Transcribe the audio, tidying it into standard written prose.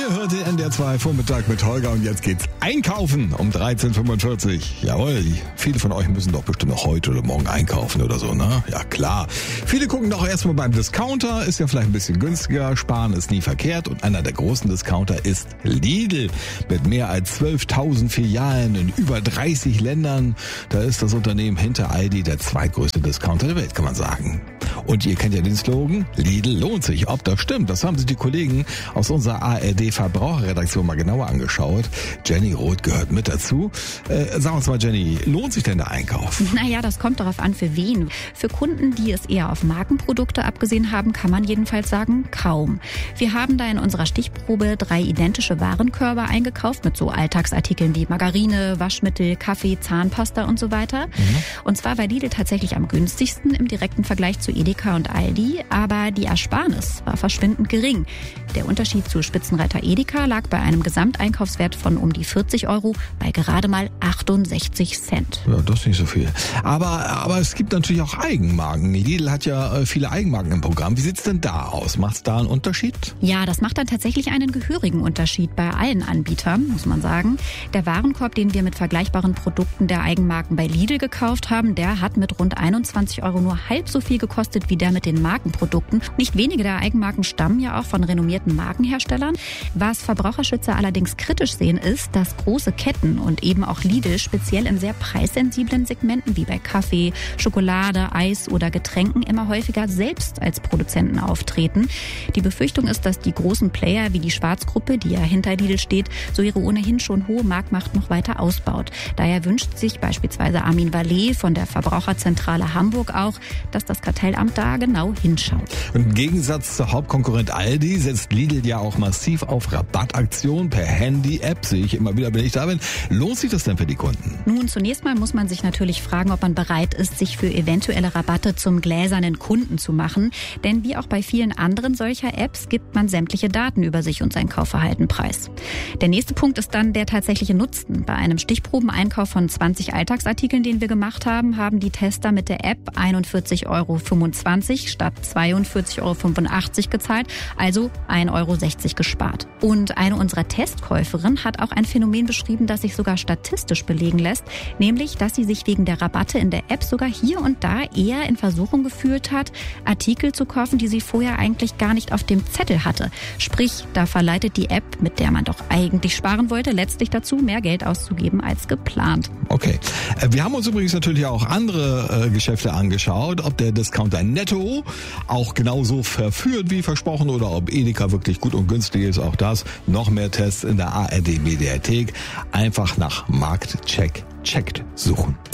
Ihr hört den NDR2 Vormittag mit Holger und jetzt geht's einkaufen um 13.45 Uhr. Jawohl, viele von euch müssen doch bestimmt noch heute oder morgen einkaufen oder so, ne? Ja klar. Viele gucken doch erstmal beim Discounter, ist ja vielleicht ein bisschen günstiger, sparen ist nie verkehrt und einer der großen Discounter ist Lidl. Mit mehr als 12.000 Filialen in über 30 Ländern. Da ist das Unternehmen hinter Aldi der zweitgrößte Discounter der Welt, kann man sagen. Und ihr kennt ja den Slogan, Lidl lohnt sich. Ob das stimmt, das haben sich die Kollegen aus unserer ARD-Verbraucherredaktion mal genauer angeschaut. Jenny Roth gehört mit dazu. Sag uns mal, Jenny, lohnt sich denn der Einkauf? Naja, das kommt darauf an, für wen. Für Kunden, die es eher auf Markenprodukte abgesehen haben, kann man jedenfalls sagen, kaum. Wir haben da in unserer Stichprobe 3 identische Warenkörbe eingekauft mit so Alltagsartikeln wie Margarine, Waschmittel, Kaffee, Zahnpasta und so weiter. Und zwar war Lidl tatsächlich am günstigsten im direkten Vergleich zu Edeka und Aldi, aber die Ersparnis war verschwindend gering. Der Unterschied zu Spitzenreiter Edeka lag bei einem Gesamteinkaufswert von um die 40 Euro bei gerade mal 68 Cent. Ja, das ist nicht so viel. Aber es gibt natürlich auch Eigenmarken. Lidl hat ja viele Eigenmarken im Programm. Wie sieht's denn da aus? Macht's da einen Unterschied? Ja, das macht dann tatsächlich einen gehörigen Unterschied bei allen Anbietern, muss man sagen. Der Warenkorb, den wir mit vergleichbaren Produkten der Eigenmarken bei Lidl gekauft haben, der hat mit rund 21 Euro nur halb so viel gekostet wie der mit den Markenprodukten. Nicht wenige der Eigenmarken stammen ja auch von renommierten Markenherstellern. Was Verbraucherschützer allerdings kritisch sehen, ist, dass große Ketten und eben auch Lidl speziell in sehr preissensiblen Segmenten wie bei Kaffee, Schokolade, Eis oder Getränken immer häufiger selbst als Produzenten auftreten. Die Befürchtung ist, dass die großen Player wie die Schwarzgruppe, die ja hinter Lidl steht, so ihre ohnehin schon hohe Marktmacht noch weiter ausbaut. Daher wünscht sich beispielsweise Armin Vallet von der Verbraucherzentrale Hamburg auch, dass das Kartellamt da genau hinschaut. Und im Gegensatz zur Hauptkonkurrent Aldi setzt Lidl ja auch massiv auf Rabattaktionen per Handy-App. Sehe ich immer wieder, wenn ich da bin. Lohnt sich das denn für die Kunden? Nun, zunächst mal muss man sich natürlich fragen, ob man bereit ist, sich für eventuelle Rabatte zum gläsernen Kunden zu machen. Denn wie auch bei vielen anderen solcher Apps gibt man sämtliche Daten über sich und sein Kaufverhalten preis. Der nächste Punkt ist dann der tatsächliche Nutzen. Bei einem Stichprobeneinkauf von 20 Alltagsartikeln, den wir gemacht haben, haben die Tester mit der App 41,25 Euro statt 42,85 Euro gezahlt, also 1,60 Euro gespart. Und eine unserer Testkäuferinnen hat auch ein Phänomen beschrieben, das sich sogar statistisch belegen lässt, nämlich, dass sie sich wegen der Rabatte in der App sogar hier und da eher in Versuchung gefühlt hat, Artikel zu kaufen, die sie vorher eigentlich gar nicht auf dem Zettel hatte. Sprich, da verleitet die App, mit der man doch eigentlich sparen wollte, letztlich dazu, mehr Geld auszugeben als geplant. Okay. Wir haben uns übrigens natürlich auch andere Geschäfte angeschaut, ob der Discounter Netto auch genauso verführt wie versprochen oder ob Edeka wirklich gut und günstig ist. Auch das, noch mehr Tests in der ARD Mediathek. Einfach nach Marktcheck checkt suchen.